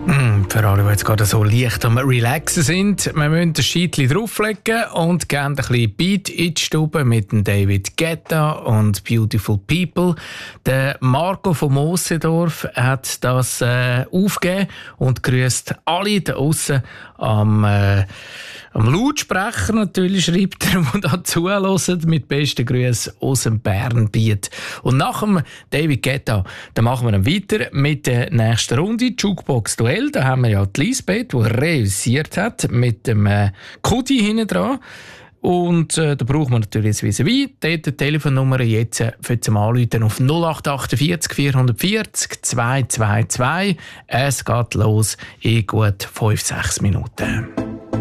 Für alle, die jetzt gerade so leicht am Relaxen sind, wir müssen ein Scheitchen drauflegen und geben ein bisschen Beat in die Stube mit dem David Guetta und Beautiful People. Der Marco von Mosendorf hat das aufgegeben und grüßt alle da draussen am Lautsprecher natürlich, schreibt er, die da zuhören, mit besten Grüßen aus dem Bernbiet. Und nach dem David Guetta, dann machen wir dann weiter mit der nächsten Runde, Jukebox-Duell. Da haben wir ja die Lisbeth, die reüssiert hat, mit dem Kudi hinten dran. Und da brauchen wir natürlich jetzt wie dort die Telefonnummer jetzt für zum Anrufen auf 0848 440 222. Es geht los in gut 5-6 Minuten.